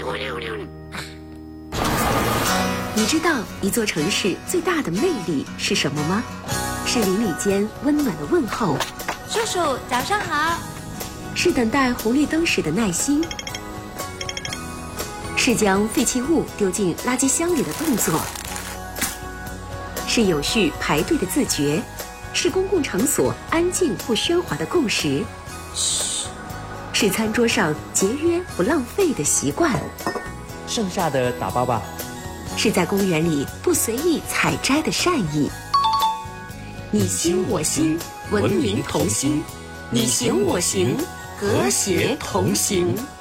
你知道一座城市最大的魅力是什么吗？是邻里间温暖的问候， 叔叔早上好， 是等待红绿灯时的耐心，是将废弃物丢进垃圾箱里的动作，是有序排队的自觉，是公共场所安静不喧哗的共识，是餐桌上节约不浪费的习惯， 剩下的打包吧， 是在公园里不随意采摘的善意。你心我心，文明同心；你行我行，和谐同行。